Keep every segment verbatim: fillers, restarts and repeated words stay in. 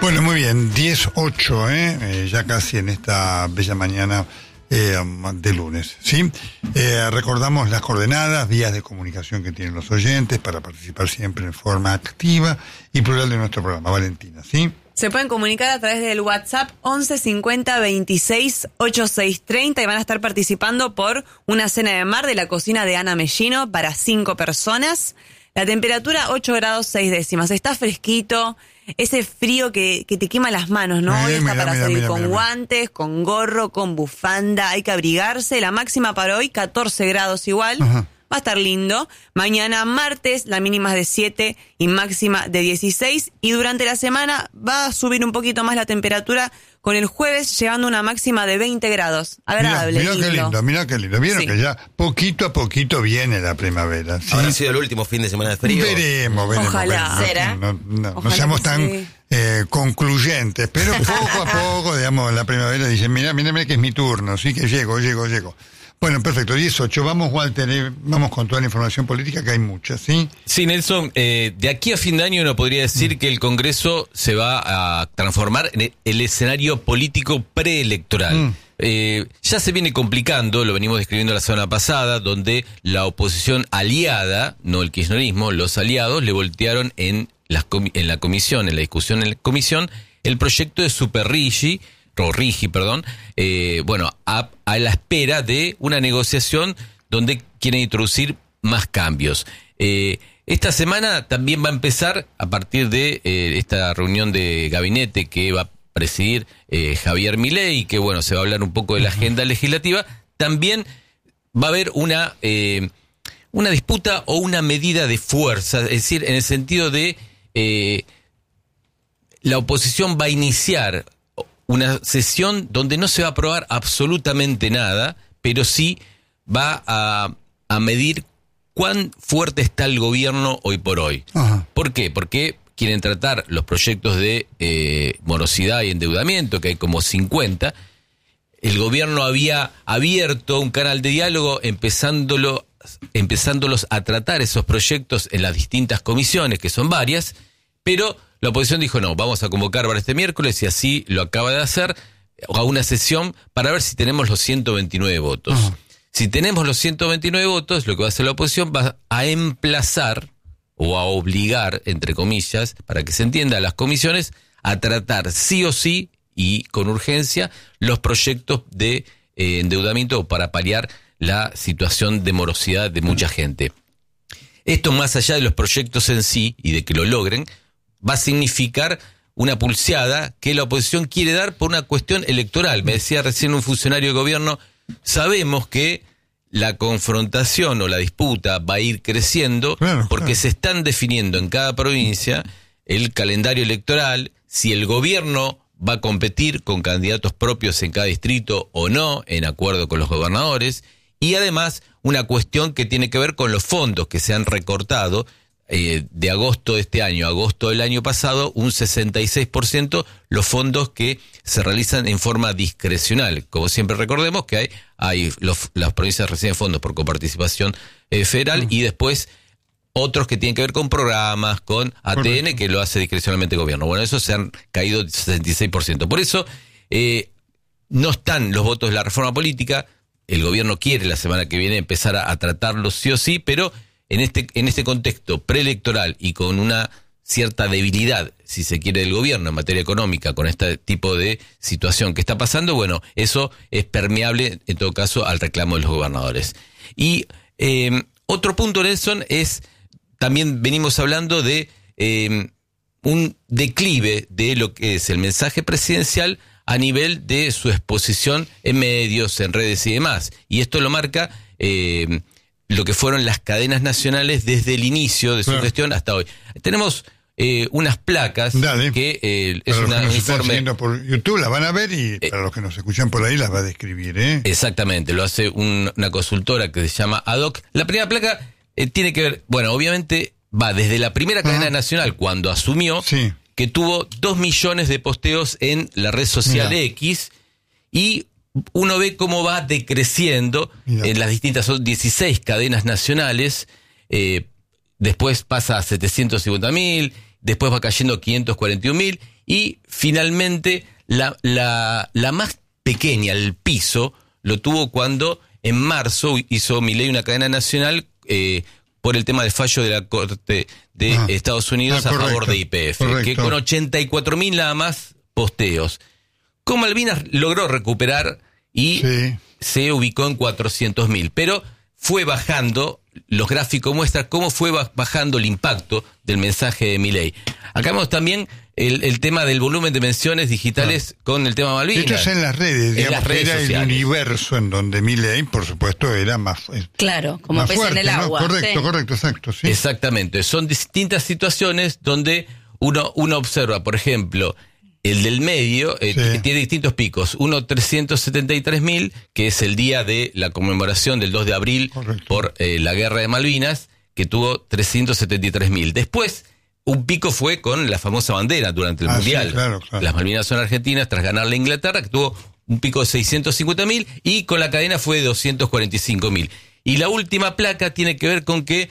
Bueno, muy bien, diez ocho, ¿eh? Eh, ya casi en esta bella mañana eh, de lunes, ¿sí? Eh, recordamos las coordenadas, vías de comunicación que tienen los oyentes para participar siempre en forma activa y plural de nuestro programa. Valentina, ¿sí? Se pueden comunicar a través del WhatsApp once cincuenta veintiséis ochenta y seis treinta y van a estar participando por una cena de mar de la cocina de Ana Mellino para cinco personas. La temperatura ocho grados seis décimas. Está fresquito, ese frío que, que te quema las manos, ¿no? Eh, Hoy está mira, para mira, salir mira, con mira, guantes, con gorro, con bufanda, hay que abrigarse. La máxima para hoy, catorce grados igual. Ajá. Va a estar lindo. Mañana martes, la mínima es de siete y máxima de dieciséis. Y durante la semana va a subir un poquito más la temperatura, con el jueves llegando a una máxima de veinte grados. Agradable, Mira, mira lindo. qué lindo, mira qué lindo. Vieron Sí. que ya poquito a poquito viene la primavera. ¿Sí? Habrá sido el último fin de semana de frío. Veremos, veremos. Ojalá. veremos. ¿Será? No, no, no, no Ojalá seamos que tan sí. eh, concluyentes, pero poco a poco, digamos, la primavera dice, mira, mira, mira que es mi turno, sí que llego, llego, llego. Bueno, perfecto, diez ocho, vamos, Walter, eh, vamos con toda la información política, que hay mucha, ¿sí? Sí, Nelson, eh, de aquí a fin de año uno podría decir mm. que el Congreso se va a transformar en el escenario político preelectoral. Mm. Eh, ya se viene complicando, lo venimos describiendo la semana pasada, donde la oposición aliada, no el kirchnerismo, los aliados le voltearon en, las comi- en la comisión, en la discusión en la comisión, el proyecto de Super Rigi, o Rigi, perdón, eh, bueno, a, a la espera de una negociación donde quieren introducir más cambios. Eh, esta semana también va a empezar, a partir de eh, esta reunión de gabinete que va a presidir eh, Javier Milei, que bueno, se va a hablar un poco de la agenda legislativa, también va a haber una, eh, una disputa o una medida de fuerza, es decir, en el sentido de eh, la oposición va a iniciar una sesión donde no se va a aprobar absolutamente nada, pero sí va a, a medir cuán fuerte está el gobierno hoy por hoy. Ajá. ¿Por qué? Porque quieren tratar los proyectos de eh, morosidad y endeudamiento, que hay como cincuenta. El gobierno había abierto un canal de diálogo empezándolo, empezándolos a tratar esos proyectos en las distintas comisiones, que son varias, pero la oposición dijo, no, vamos a convocar para este miércoles, y así lo acaba de hacer, a una sesión para ver si tenemos los ciento veintinueve votos. Uh-huh. Si tenemos los ciento veintinueve votos, lo que va a hacer la oposición va a emplazar o a obligar, entre comillas, para que se entienda, a las comisiones a tratar sí o sí y con urgencia los proyectos de eh, endeudamiento para paliar la situación de morosidad de mucha gente. Esto, más allá de los proyectos en sí y de que lo logren, va a significar una pulseada que la oposición quiere dar por una cuestión electoral. Me decía recién un funcionario de gobierno, sabemos que la confrontación o la disputa va a ir creciendo, claro, porque claro. se están definiendo en cada provincia el calendario electoral, si el gobierno va a competir con candidatos propios en cada distrito o no, en acuerdo con los gobernadores, y además una cuestión que tiene que ver con los fondos que se han recortado. Eh, de agosto de este año a agosto del año pasado, un sesenta y seis por ciento los fondos que se realizan en forma discrecional. Como siempre recordemos que hay, hay los, las provincias reciben fondos por coparticipación eh, federal, uh-huh. y después otros que tienen que ver con programas, con A T N, que lo hace discrecionalmente el gobierno. Bueno, esos se han caído sesenta y seis por ciento. Por eso eh, no están los votos de la reforma política. El gobierno quiere la semana que viene empezar a, a tratarlos sí o sí, pero En este, en este contexto preelectoral y con una cierta debilidad, si se quiere, del gobierno en materia económica, con este tipo de situación que está pasando, bueno, eso es permeable, en todo caso, al reclamo de los gobernadores. Y eh, otro punto, Nelson, es, también venimos hablando de eh, un declive de lo que es el mensaje presidencial a nivel de su exposición en medios, en redes y demás. Y esto lo marca Eh, lo que fueron las cadenas nacionales desde el inicio de su claro. gestión hasta hoy. Tenemos eh, unas placas Dale. que eh, es para una, los que nos un informe... están siguiendo por YouTube la van a ver, y eh, para los que nos escuchan por ahí las va a describir, ¿eh? Exactamente, lo hace un, una consultora que se llama Ad Hoc. La primera placa eh, tiene que ver, bueno, obviamente va desde la primera cadena uh-huh. nacional, cuando asumió, sí. que tuvo dos millones de posteos en la red social Mira. X, y uno ve cómo va decreciendo Mira. en las distintas, son dieciséis cadenas nacionales, eh, después pasa a setecientos cincuenta mil, después va cayendo a quinientos cuarenta y un mil, y finalmente la, la, la más pequeña, el piso, lo tuvo cuando en marzo hizo Milei una cadena nacional eh, por el tema del fallo de la Corte de ah, Estados Unidos ah, correcto, a favor de Y P F, correcto. Que con ochenta y cuatro mil nada más posteos. Con Malvinas logró recuperar y sí. se ubicó en cuatrocientos mil, pero fue bajando, los gráficos muestran cómo fue bajando el impacto del mensaje de Milei. Acá vemos también el, el tema del volumen de menciones digitales ah. con el tema Malvinas. Esto es en las redes, en digamos, las redes era sociales. El universo en donde Milei, por supuesto, era más claro, como más pez fuerte, en el agua. ¿no? Correcto, sí. correcto, exacto. Sí. Exactamente, son distintas situaciones donde uno, uno observa, por ejemplo, el del medio, eh, sí. que tiene distintos picos. Uno, trescientos setenta y tres mil, que es el día de la conmemoración del dos de abril correcto. Por eh, la guerra de Malvinas, que tuvo trescientos setenta y tres mil. Después, un pico fue con la famosa bandera durante el ah, Mundial. Sí, claro, claro. Las Malvinas son argentinas tras ganar la Inglaterra, que tuvo un pico de seiscientos cincuenta mil, y con la cadena fue de doscientos cuarenta y cinco mil. Y la última placa tiene que ver con que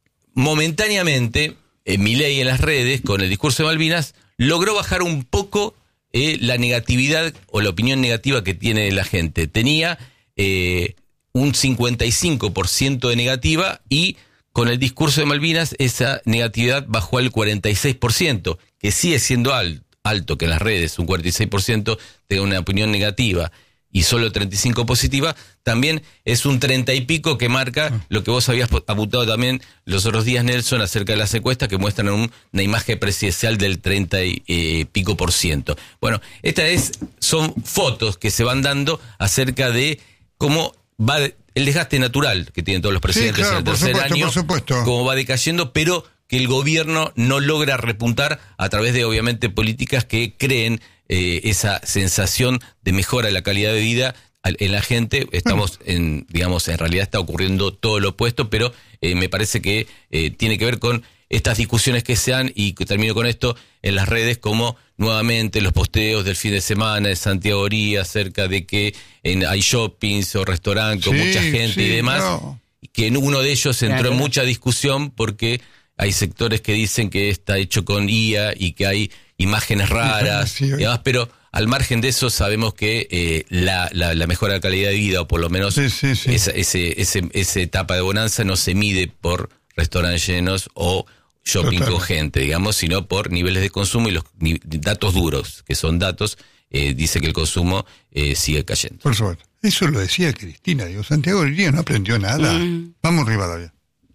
momentáneamente eh, Milei en las redes, con el discurso de Malvinas, logró bajar un poco eh, la negatividad o la opinión negativa que tiene la gente. Tenía eh, un cincuenta y cinco por ciento de negativa y con el discurso de Malvinas esa negatividad bajó al cuarenta y seis por ciento, que sigue siendo alto, alto que en las redes un cuarenta y seis por ciento tenga una opinión negativa y solo treinta y cinco por ciento positiva, también es un treinta y pico que marca lo que vos habías apuntado también los otros días, Nelson, acerca de las encuestas que muestran un, una imagen presidencial del treinta y eh, pico por ciento. Bueno, estas es, son fotos que se van dando acerca de cómo va el desgaste natural que tienen todos los presidentes sí, claro, en el tercer supuesto, año, por supuesto. Cómo va decayendo, pero que el gobierno no logra repuntar a través de, obviamente, políticas que creen eh, esa sensación de mejora de la calidad de vida en la gente. Estamos en, digamos, en realidad está ocurriendo todo lo opuesto, pero eh, me parece que eh, tiene que ver con estas discusiones que se dan, y que termino con esto, en las redes, como nuevamente los posteos del fin de semana de Santiago Oría acerca de que en, hay shoppings o restaurantes con sí, mucha gente sí, y demás, no. que en uno de ellos entró claro. en mucha discusión porque hay sectores que dicen que está hecho con I A y que hay imágenes raras sí, y demás, pero al margen de eso sabemos que eh, la, la, la mejora de calidad de vida, o por lo menos sí, sí, sí. Esa, ese, ese, esa etapa de bonanza no se mide por restaurantes llenos o shopping Total. Con gente, digamos, sino por niveles de consumo y los ni, datos duros, que son datos, eh, dice que el consumo eh, sigue cayendo. Por supuesto. Eso lo decía Cristina, digo, Santiago Oría no aprendió nada. Mm. Vamos Rivadavia.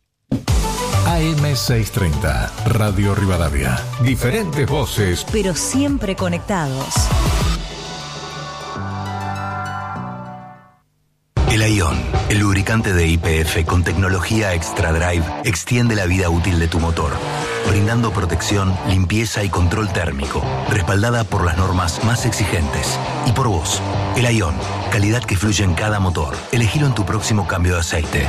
A M seiscientos treinta, Radio Rivadavia. Diferentes voces, pero siempre conectados. El Aion, el lubricante de Y P F con tecnología Extra Drive, extiende la vida útil de tu motor, brindando protección, limpieza y control térmico, respaldada por las normas más exigentes. Y por vos, el Aion, calidad que fluye en cada motor. Elegilo en tu próximo cambio de aceite.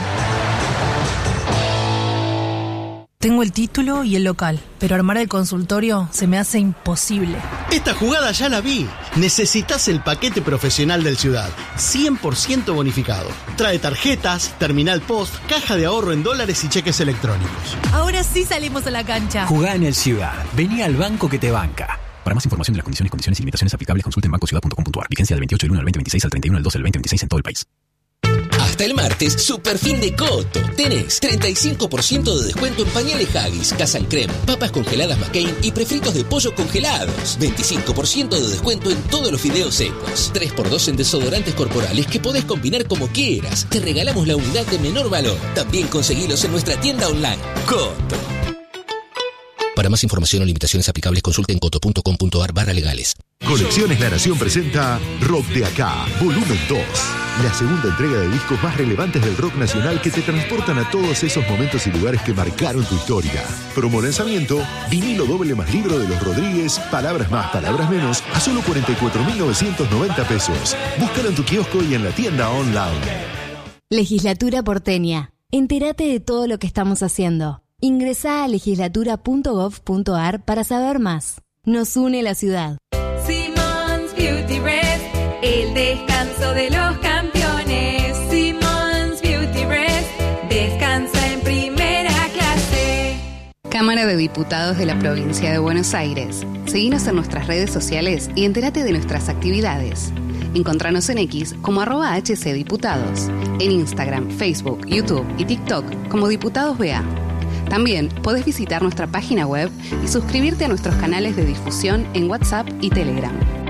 Tengo el título y el local, pero armar el consultorio se me hace imposible. Esta jugada ya la vi. Necesitas el paquete profesional del Ciudad, cien por ciento bonificado. Trae tarjetas, terminal post, caja de ahorro en dólares y cheques electrónicos. Ahora sí salimos a la cancha. Jugá en el Ciudad. Vení al banco que te banca. Para más información de las condiciones, condiciones y limitaciones aplicables, consulte en banco ciudad punto com punto a r. Vigencia del veintiocho del uno al veinte veintiséis al treinta y uno del doce del veinte veintiséis en todo el país. Hasta el martes, super fin de Coto. Tenés treinta y cinco por ciento de descuento en pañales Haggis, Casa en Creme, papas congeladas McCain y prefritos de pollo congelados. veinticinco por ciento de descuento en todos los fideos secos. tres por dos en desodorantes corporales que podés combinar como quieras. Te regalamos la unidad de menor valor. También conseguilos en nuestra tienda online. Coto. Para más información o limitaciones aplicables, consulte en coto punto com punto a r barra legales. Colecciones La Nación presenta Rock de Acá, volumen dos. La segunda entrega de discos más relevantes del rock nacional que te transportan a todos esos momentos y lugares que marcaron tu historia. Promo lanzamiento, vinilo doble más libro de los Rodríguez, palabras más, palabras menos, a solo cuarenta y cuatro mil novecientos noventa pesos. Búscalo en tu kiosco y en la tienda online. Legislatura porteña. Entérate de todo lo que estamos haciendo. Ingresá a legislatura punto gov punto a r para saber más. Nos une la ciudad. Simmons Beauty Rest, el descanso de los campeones. Simmons Beauty Rest, descansa en primera clase. Cámara de Diputados de la Provincia de Buenos Aires. Seguinos en nuestras redes sociales y entérate de nuestras actividades. Encontranos en X como arroba hcdiputados, en Instagram, Facebook, YouTube y TikTok como Diputados B A. También podés visitar nuestra página web y suscribirte a nuestros canales de difusión en WhatsApp y Telegram.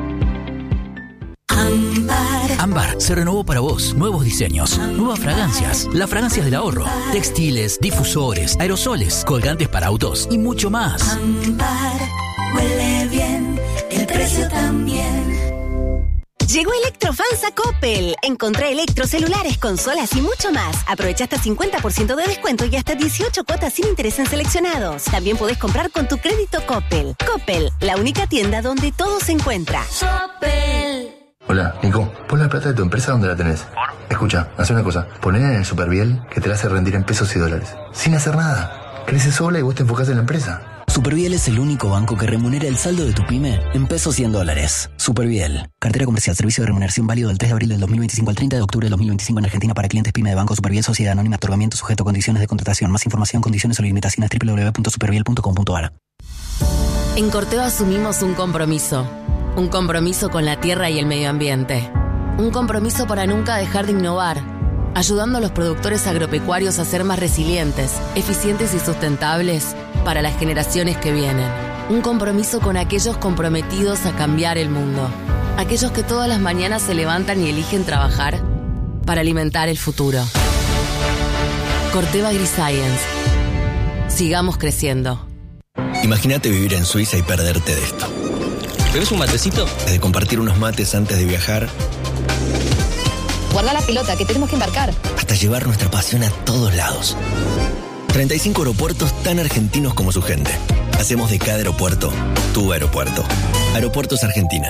Ámbar. Ámbar se renovó para vos. Nuevos diseños, nuevas fragancias, las fragancias del ahorro, textiles, difusores, aerosoles, colgantes para autos y mucho más. Ámbar, huele bien, el precio también. Llegó Electrofans a Coppel. Encontré electrocelulares, consolas y mucho más. Aprovecha hasta cincuenta por ciento de descuento y hasta dieciocho cuotas sin interés en seleccionados. También podés comprar con tu crédito Coppel. Coppel, la única tienda donde todo se encuentra. Coppel. Hola, Nico, pon la plata de tu empresa donde la tenés. Escucha, haz una cosa, poné en el Superviel que te la hace rendir en pesos y dólares. Sin hacer nada. Crece sola y vos te enfocás en la empresa. Superviel es el único banco que remunera el saldo de tu pyme en pesos y en dólares. Superviel. Cartera comercial. Servicio de remuneración válido del tres de abril del dos mil veinticinco al treinta de octubre del dos mil veinticinco en Argentina para clientes pyme de Banco Superviel Sociedad Anónima. Otorgamiento sujeto a condiciones de contratación. Más información, condiciones o limitaciones doble u doble u doble u punto superviel punto com punto a r. En Corteo asumimos un compromiso. Un compromiso con la tierra y el medio ambiente. Un compromiso para nunca dejar de innovar, ayudando a los productores agropecuarios a ser más resilientes, eficientes y sustentables para las generaciones que vienen. Un compromiso con aquellos comprometidos a cambiar el mundo. Aquellos que todas las mañanas se levantan y eligen trabajar para alimentar el futuro. Corteva AgriScience. Sigamos creciendo. Imagínate vivir en Suiza y perderte de esto. ¿Bebes un matecito? Desde compartir unos mates antes de viajar. Guarda la pelota, que tenemos que embarcar. Hasta llevar nuestra pasión a todos lados. treinta y cinco aeropuertos tan argentinos como su gente. Hacemos de cada aeropuerto tu aeropuerto. Aeropuertos Argentina.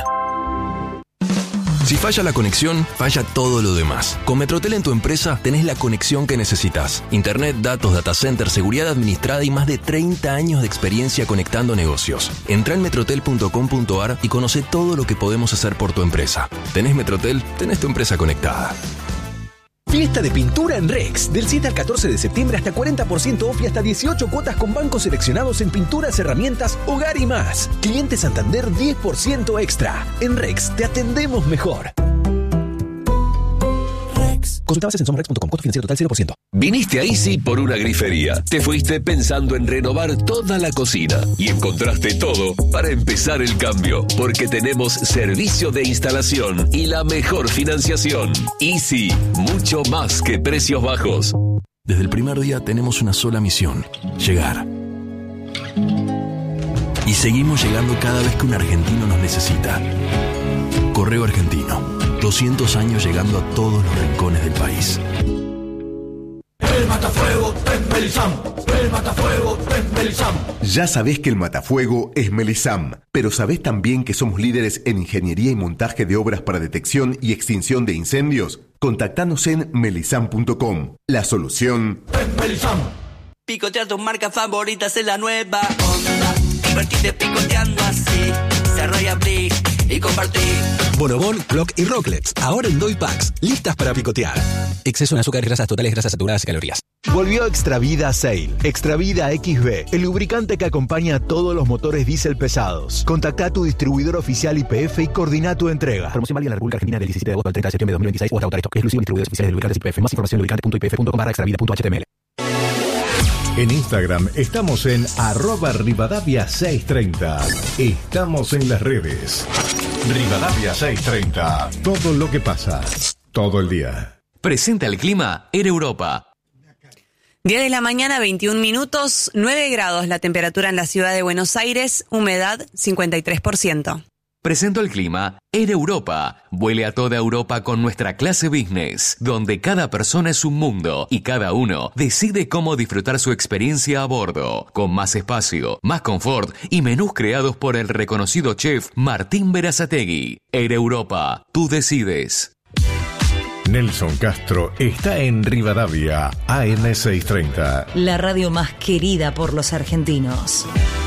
Si falla la conexión, falla todo lo demás. Con Metrotel en tu empresa tenés la conexión que necesitas. Internet, datos, data center, seguridad administrada y más de treinta años de experiencia conectando negocios. Entrá en metrotel punto com punto a r y conoce todo lo que podemos hacer por tu empresa. ¿Tenés Metrotel? Tenés tu empresa conectada. Fiesta de pintura en Rex. Del siete al catorce de septiembre hasta cuarenta por ciento off y hasta dieciocho cuotas con bancos seleccionados en pinturas, herramientas, hogar y más. Cliente Santander diez por ciento extra. En Rex te atendemos mejor. Rex. Consulta bases en somrex punto com. Costo financiero total cero por ciento. Viniste a Easy por una grifería. Te fuiste pensando en renovar toda la cocina y encontraste todo para empezar el cambio, porque tenemos servicio de instalación y la mejor financiación. Easy, mucho más que precios bajos. Desde el primer día tenemos una sola misión: llegar. Y seguimos llegando cada vez que un argentino nos necesita. Correo Argentino, doscientos años llegando a todos los rincones del país. El matafuego es Melisam, el matafuego es Melisam. Ya sabés que el matafuego es Melisam, pero sabés también que somos líderes en ingeniería y montaje de obras para detección y extinción de incendios. Contactanos en melisam punto com. La solución es Melisam. Picotea tus marcas favoritas en la nueva onda. Divertite picoteando así. Cerrá y abrí y compartí. Bonobón, Clock y Rocklets, ahora en Doy Packs, listas para picotear. Exceso en azúcares, grasas totales, grasas saturadas y calorías. Volvió Extravida Sail. Extravida X B, el lubricante que acompaña a todos los motores diésel pesados. Contacta a tu distribuidor oficial I P F y coordina tu entrega. Promoción válida en la República Argentina del diecisiete de agosto al treinta de septiembre de dos mil veintiséis o hasta agotar stock. Exclusivo de distribuidores oficiales de lubricantes I P F. Más información en lubricante punto i p f punto com barra extravida punto h t m l. En Instagram estamos en arroba Rivadavia seiscientos treinta. Estamos en las redes. Rivadavia seiscientos treinta. Todo lo que pasa, todo el día. Presenta el clima Air Europa. diez de la mañana, veintiún minutos, nueve grados la temperatura en la ciudad de Buenos Aires, humedad cincuenta y tres por ciento. Presento el clima Air Europa. Vuele a toda Europa con nuestra clase business, donde cada persona es un mundo y cada uno decide cómo disfrutar su experiencia a bordo, con más espacio, más confort y menús creados por el reconocido chef Martín Berazategui. Air Europa, tú decides. Nelson Castro está en Rivadavia, A M seiscientos treinta. La radio más querida por los argentinos.